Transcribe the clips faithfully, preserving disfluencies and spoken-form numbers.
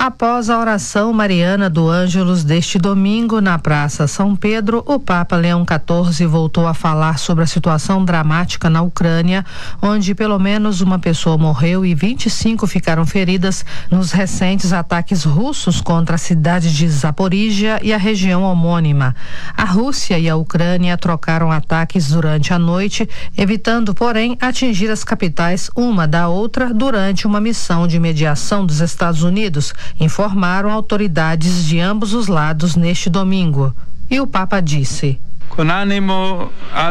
Após a oração mariana do Ângelus deste domingo na Praça São Pedro, o Papa Leão quatorze voltou a falar sobre a situação dramática na Ucrânia, onde pelo menos uma pessoa morreu e vinte e cinco ficaram feridas nos recentes ataques russos contra a cidade de Zaporíjia e a região homônima. A Rússia e a Ucrânia trocaram ataques durante a noite, evitando, porém, atingir as capitais uma da outra durante uma missão de mediação dos Estados Unidos, informaram autoridades de ambos os lados neste domingo. E o Papa disse: Con animo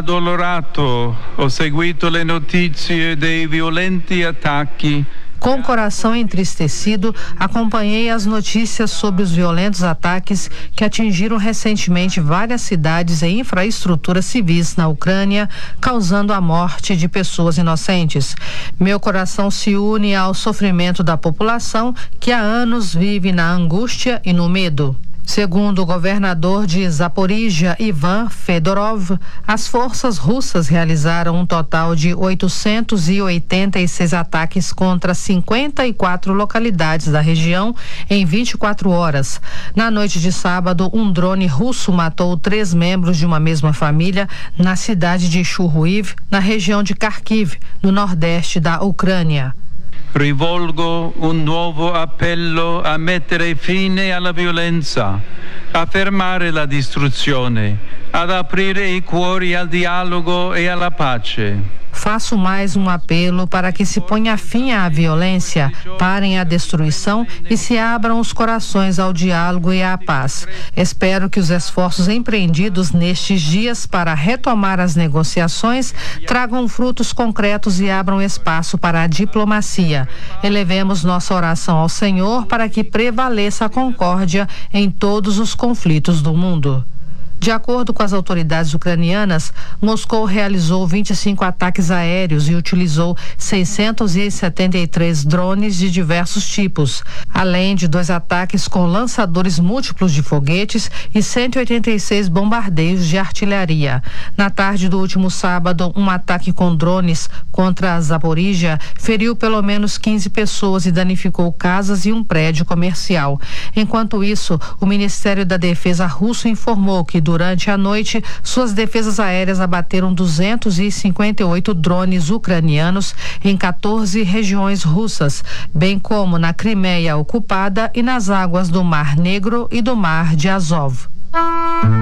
addolorato ho seguito le notizie dei violenti attacchi. Com o coração entristecido, acompanhei as notícias sobre os violentos ataques que atingiram recentemente várias cidades e infraestruturas civis na Ucrânia, causando a morte de pessoas inocentes. Meu coração se une ao sofrimento da população que há anos vive na angústia e no medo. Segundo o governador de Zaporíjia, Ivan Fedorov, as forças russas realizaram um total de oitocentos e oitenta e seis ataques contra cinquenta e quatro localidades da região em vinte e quatro horas. Na noite de sábado, um drone russo matou três membros de uma mesma família na cidade de Chuhuiv, na região de Kharkiv, no nordeste da Ucrânia. Rivolgo un nuovo appello a mettere fine alla violenza, a fermare la distruzione, ad aprire i cuori al dialogo e alla pace. Faço mais um apelo para que se ponha fim à violência, parem a destruição e se abram os corações ao diálogo e à paz. Espero que os esforços empreendidos nestes dias para retomar as negociações tragam frutos concretos e abram espaço para a diplomacia. Elevemos nossa oração ao Senhor para que prevaleça a concórdia em todos os conflitos do mundo. De acordo com as autoridades ucranianas, Moscou realizou vinte e cinco ataques aéreos e utilizou seiscentos e setenta e três drones de diversos tipos, além de dois ataques com lançadores múltiplos de foguetes e cento e oitenta e seis bombardeios de artilharia. Na tarde do último sábado, um ataque com drones contra a Zaporíjia feriu pelo menos quinze pessoas e danificou casas e um prédio comercial. Enquanto isso, o Ministério da Defesa russo informou que durante a noite, suas defesas aéreas abateram duzentos e cinquenta e oito drones ucranianos em quatorze regiões russas, bem como na Crimeia ocupada e nas águas do Mar Negro e do Mar de Azov.